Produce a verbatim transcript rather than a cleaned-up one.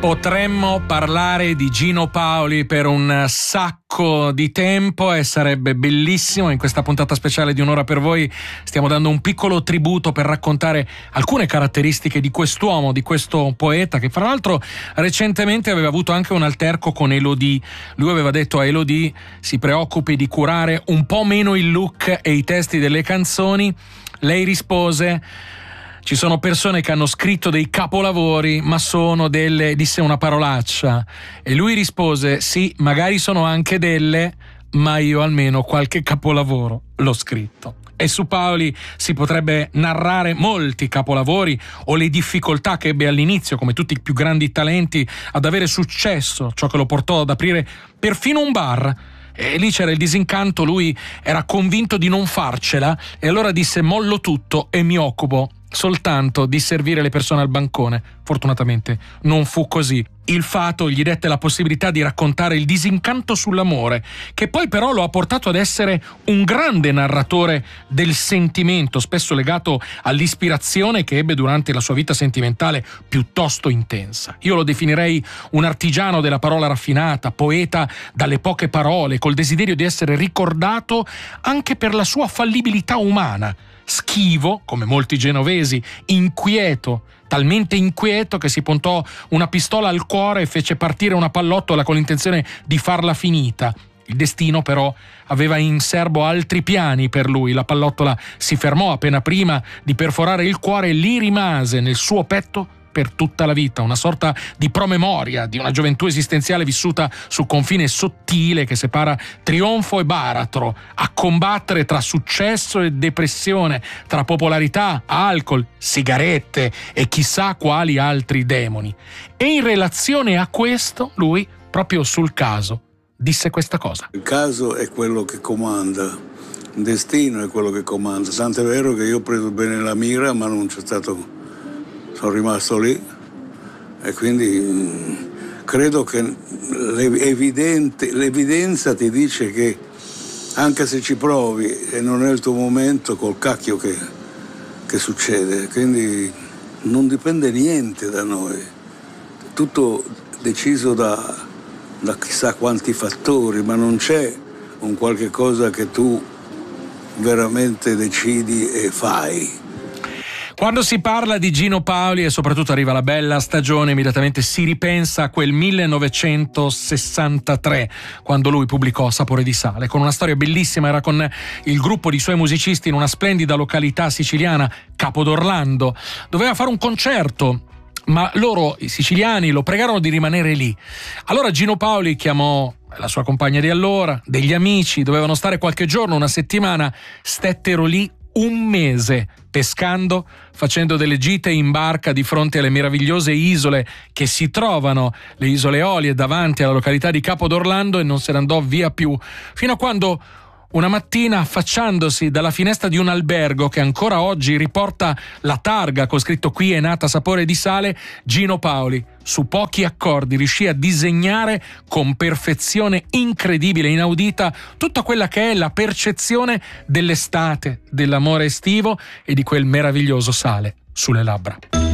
Potremmo parlare di Gino Paoli per un sacco di tempo e sarebbe bellissimo. In questa puntata speciale di Un'ora per voi stiamo dando un piccolo tributo per raccontare alcune caratteristiche di quest'uomo, di questo poeta che fra l'altro recentemente aveva avuto anche un alterco con Elodie. Lui aveva detto a Elodie: si preoccupi di curare un po' meno il look e i testi delle canzoni. Lei rispose: ci sono persone che hanno scritto dei capolavori, ma sono delle, disse una parolaccia. E lui rispose: sì, magari sono anche delle, ma io almeno qualche capolavoro l'ho scritto. E su Paoli si potrebbe narrare molti capolavori o le difficoltà che ebbe all'inizio, come tutti i più grandi talenti, ad avere successo, ciò che lo portò ad aprire perfino un bar. E lì c'era il disincanto, lui era convinto di non farcela e allora disse: mollo tutto e mi occupo soltanto di servire le persone al bancone. Fortunatamente non fu così. Il fato gli dette la possibilità di raccontare il disincanto sull'amore, che poi però lo ha portato ad essere un grande narratore del sentimento, spesso legato all'ispirazione che ebbe durante la sua vita sentimentale piuttosto intensa. Io lo definirei un artigiano della parola raffinata, poeta dalle poche parole, col desiderio di essere ricordato anche per la sua fallibilità umana. Schivo, come molti genovesi, inquieto, talmente inquieto che si puntò una pistola al cuore e fece partire una pallottola con l'intenzione di farla finita. Il destino però aveva in serbo altri piani per lui. La pallottola si fermò appena prima di perforare il cuore e lì rimase nel suo petto per tutta la vita, una sorta di promemoria di una gioventù esistenziale vissuta sul confine sottile che separa trionfo e baratro, a combattere tra successo e depressione, tra popolarità, alcol, sigarette e chissà quali altri demoni. E in relazione a questo, lui, proprio sul caso, disse questa cosa: il caso è quello che comanda, il destino è quello che comanda, tant'è vero che io ho preso bene la mira, ma non c'è stato, sono rimasto lì e quindi mh, credo che l'evidente, l'evidenza ti dice che anche se ci provi e non è il tuo momento, col cacchio che, che succede, quindi non dipende niente da noi, tutto deciso da, da chissà quanti fattori, ma non c'è un qualche cosa che tu veramente decidi e fai. Quando si parla di Gino Paoli e soprattutto arriva la bella stagione, immediatamente si ripensa a quel millenovecentosessantatré, quando lui pubblicò Sapore di sale, con una storia bellissima. Era con il gruppo di suoi musicisti in una splendida località siciliana, Capodorlando. Doveva fare un concerto, ma loro, i siciliani, lo pregarono di rimanere lì. Allora Gino Paoli chiamò la sua compagna di allora, degli amici, dovevano stare qualche giorno, una settimana, stettero lì un mese, pescando, facendo delle gite in barca di fronte alle meravigliose isole che si trovano, le isole Eolie, davanti alla località di Capodorlando, e non se ne andò via più, fino a quando una mattina, affacciandosi dalla finestra di un albergo che ancora oggi riporta la targa con scritto "Qui è nata Sapore di sale", Gino Paoli, su pochi accordi, riuscì a disegnare con perfezione incredibile, inaudita, tutta quella che è la percezione dell'estate, dell'amore estivo e di quel meraviglioso sale sulle labbra.